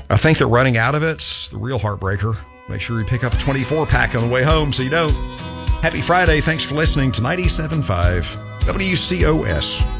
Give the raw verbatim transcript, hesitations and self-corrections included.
I think they're running out of it. It's the real heartbreaker. Make sure you pick up a twenty-four pack on the way home so you don't. Happy Friday. Thanks for listening to ninety-seven point five W C O S.